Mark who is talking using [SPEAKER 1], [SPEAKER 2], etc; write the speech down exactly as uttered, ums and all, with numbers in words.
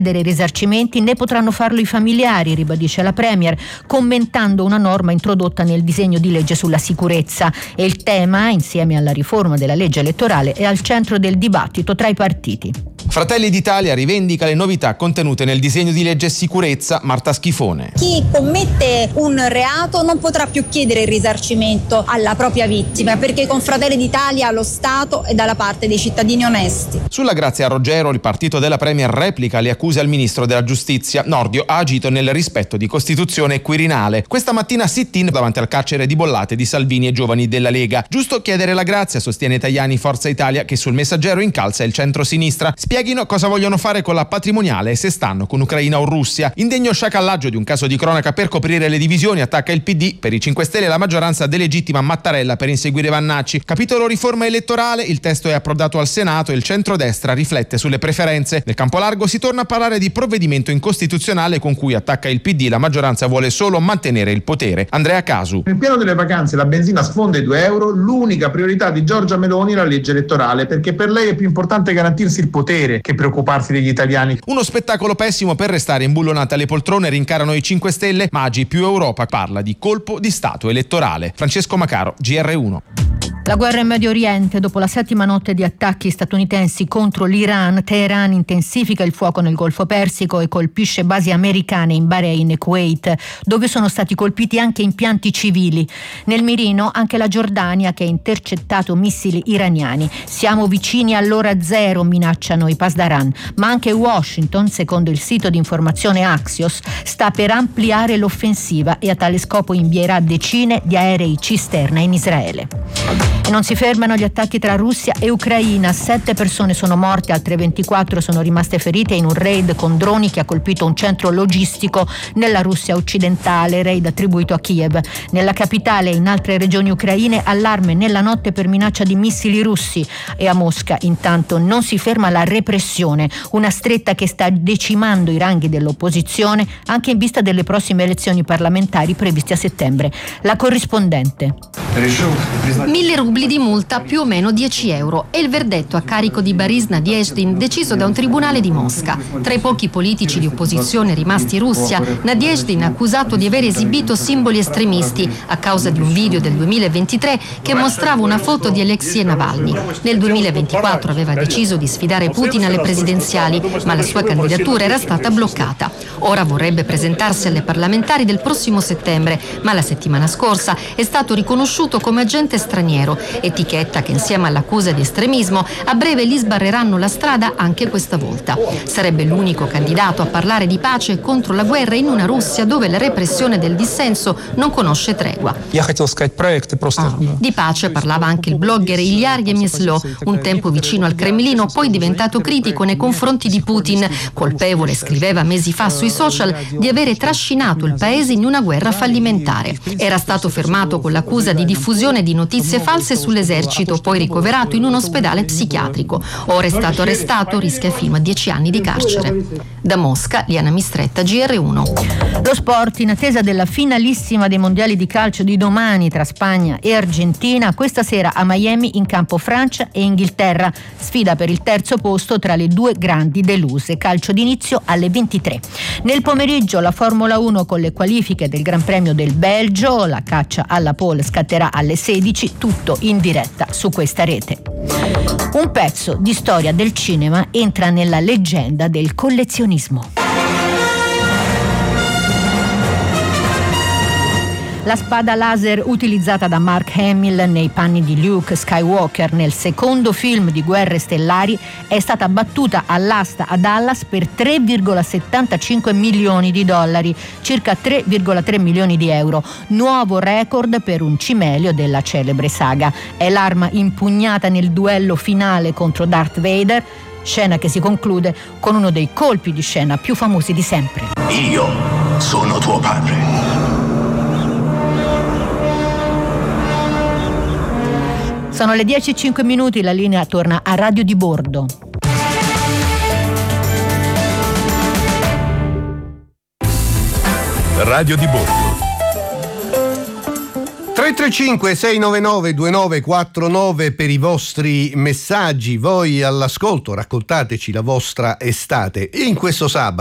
[SPEAKER 1] I risarcimenti né potranno farlo i familiari, ribadisce la Premier, commentando una norma introdotta nel disegno di legge sulla sicurezza. E il tema, insieme alla riforma della legge elettorale, è al centro del dibattito tra i partiti.
[SPEAKER 2] Fratelli d'Italia rivendica le novità contenute nel disegno di legge sicurezza. Marta Schifone.
[SPEAKER 3] Chi commette un reato non potrà più chiedere il risarcimento alla propria vittima, perché con Fratelli d'Italia lo Stato è dalla parte dei cittadini onesti.
[SPEAKER 2] Sulla Grazia Roggero, il partito della Premier replica le accuse al ministro della Giustizia. Nordio ha agito nel rispetto di Costituzione e Quirinale. Questa mattina sit-in davanti al carcere di Bollate di Salvini e giovani della Lega. Giusto chiedere la grazia, sostiene Tajani. Forza Italia, che sul Messaggero incalza il centro-sinistra. Spieghino cosa vogliono fare con la patrimoniale e se stanno con Ucraina o Russia. Indegno sciacallaggio di un caso di cronaca per coprire le divisioni, attacca il P D. Per i cinque Stelle la maggioranza delegittima Mattarella per inseguire Vannacci. Capitolo riforma elettorale, il testo è approdato al Senato e il centrodestra riflette sulle preferenze. Nel campo largo si torna a parlare di provvedimento incostituzionale con cui, attacca il P D, la maggioranza vuole solo mantenere il potere. Andrea Casu.
[SPEAKER 4] Nel piano delle vacanze la benzina sfonda i due euro, l'unica priorità di Giorgia Meloni è la legge elettorale, perché per lei è più importante garantirsi il potere che preoccuparsi degli italiani.
[SPEAKER 2] Uno spettacolo pessimo per restare imbullonate alle poltrone, rincarano i cinque Stelle. Maggi più Europa parla di colpo di Stato elettorale. Francesco Macaro, G R uno.
[SPEAKER 1] La guerra in Medio Oriente. Dopo la settima notte di attacchi statunitensi contro l'Iran, Teheran intensifica il fuoco nel Golfo Persico e colpisce basi americane in Bahrain e Kuwait, dove sono stati colpiti anche impianti civili. Nel mirino anche la Giordania, che ha intercettato missili iraniani. Siamo vicini all'ora zero, minacciano i Pasdaran, ma anche Washington, secondo il sito di informazione Axios, sta per ampliare l'offensiva e a tale scopo invierà decine di aerei cisterna in Israele. E non si fermano gli attacchi tra Russia e Ucraina. Sette persone sono morte, altre ventiquattro sono rimaste ferite in un raid con droni che ha colpito un centro logistico nella Russia occidentale, raid attribuito a Kiev. Nella capitale e in altre regioni ucraine allarme nella notte per minaccia di missili russi. E a Mosca intanto non si ferma la repressione, una stretta che sta decimando i ranghi dell'opposizione anche in vista delle prossime elezioni parlamentari previste a settembre. La corrispondente.
[SPEAKER 5] Mille rubli di multa, più o meno dieci euro, è il verdetto a carico di Boris Nadeždin deciso da un tribunale di Mosca. Tra i pochi politici di opposizione rimasti in Russia, Nadeždin è accusato di aver esibito simboli estremisti a causa di un video del duemilaventitré che mostrava una foto di Alexei Navalny. Nel duemilaventiquattro aveva deciso di sfidare Putin alle presidenziali, ma la sua candidatura era stata bloccata. Ora vorrebbe presentarsi alle parlamentari del prossimo settembre, ma la settimana scorsa è stato riconosciuto come agente straniero, etichetta che insieme all'accusa di estremismo a breve gli sbarreranno la strada anche questa volta. Sarebbe l'unico candidato a parlare di pace contro la guerra in una Russia dove la repressione del dissenso non conosce tregua. Ah, di pace parlava anche il blogger Ilya Yemeslo, un tempo vicino al Cremlino, poi diventato critico nei confronti di Putin, colpevole, scriveva mesi fa sui social, di avere trascinato il paese in una guerra fallimentare. Era stato fermato con l'accusa di diffusione di notizie false sull'esercito, poi ricoverato in un ospedale psichiatrico. Ora è stato arrestato, rischia fino a dieci anni di carcere. Da Mosca, Liana Mistretta, G R uno.
[SPEAKER 1] Lo sport, in attesa della finalissima dei mondiali di calcio di domani tra Spagna e Argentina, questa sera a Miami in campo Francia e Inghilterra. Sfida per il terzo posto tra le due grandi deluse. Calcio d'inizio alle ventitré. Nel pomeriggio la Formula uno con le qualifiche del Gran Premio del Belgio, la caccia alla pole scatterà alle sedici, tutto in diretta su questa rete. Un pezzo di storia del cinema entra nella leggenda del collezionismo. La spada laser utilizzata da Mark Hamill nei panni di Luke Skywalker nel secondo film di Guerre Stellari è stata battuta all'asta a Dallas per tre virgola settantacinque milioni di dollari, circa tre virgola tre milioni di euro, nuovo record per un cimelio della celebre saga. È l'arma impugnata nel duello finale contro Darth Vader, scena che si conclude con uno dei colpi di scena più famosi di sempre.
[SPEAKER 6] Io sono tuo padre.
[SPEAKER 1] Sono le dieci e cinque minuti, la linea torna a Radio di Bordo.
[SPEAKER 7] Radio di Bordo. tre tre cinque sei nove nove due nove quattro nove per i vostri messaggi. Voi all'ascolto, raccontateci la vostra estate in questo sabato.